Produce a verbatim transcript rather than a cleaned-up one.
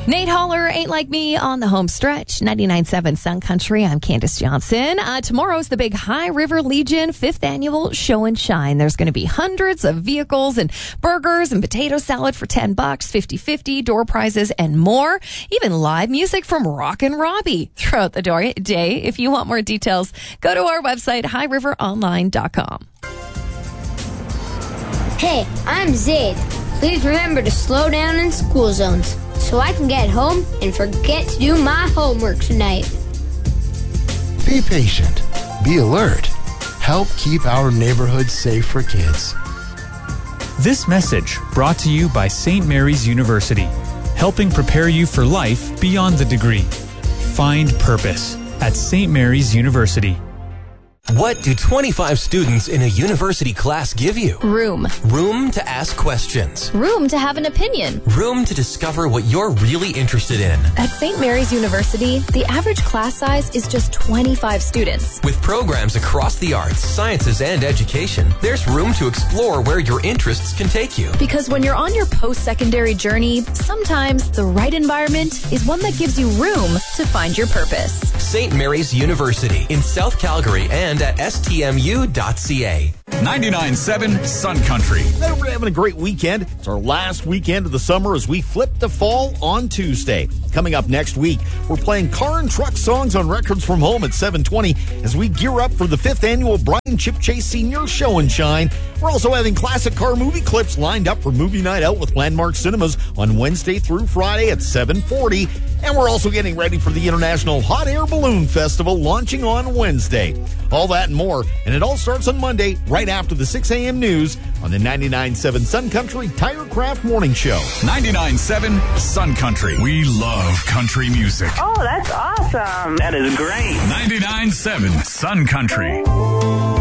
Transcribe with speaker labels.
Speaker 1: Nate Holler, Ain't Like Me on the home stretch. ninety-nine point seven Sun Country. I'm Candace Johnson. Uh, tomorrow's the big High River Legion fifth annual show and shine. There's going to be hundreds of vehicles and burgers and potato salad for ten bucks, fifty-fifty, door prizes, and more. Even live music from Rockin' Robbie throughout the day. If you want more details, go to our website, high river online dot com.
Speaker 2: Hey, I'm Zaid. Please remember to slow down in school zones so I can get home and forget to do my homework tonight.
Speaker 3: Be patient. Be alert. Help keep our neighborhood safe for kids.
Speaker 4: This message brought to you by Saint Mary's University, helping prepare you for life beyond the degree. Find purpose at Saint Mary's University.
Speaker 5: What do twenty-five students in a university class give you?
Speaker 6: Room.
Speaker 5: Room to ask questions.
Speaker 6: Room to have an opinion.
Speaker 5: Room to discover what you're really interested in.
Speaker 6: At Saint Mary's University, the average class size is just twenty-five students.
Speaker 5: With programs across the arts, sciences, and education, there's room to explore where your interests can take you.
Speaker 6: Because when you're on your post-secondary journey, sometimes the right environment is one that gives you room to find your purpose.
Speaker 5: Saint Mary's University in South Calgary and at S T M U dot C A.
Speaker 7: ninety-nine point seven Sun Country.
Speaker 8: We're having a great weekend. It's our last weekend of the summer as we flip to fall on Tuesday. Coming up next week, we're playing car and truck songs on Records from Home at seven twenty as we gear up for the fifth annual Brian Chip Chase Senior Show and Shine. We're also having classic car movie clips lined up for movie night out with Landmark Cinemas on Wednesday through Friday at seven forty. And we're also getting ready for the International Hot Air Balloon Festival launching on Wednesday. All that and more, and it all starts on Monday right after the six a.m. news on the ninety-nine point seven Sun Country Tirecraft Morning Show.
Speaker 7: ninety-nine point seven Sun Country. We love country music.
Speaker 9: Oh, that's awesome.
Speaker 10: That is great.
Speaker 7: ninety-nine point seven Sun Country.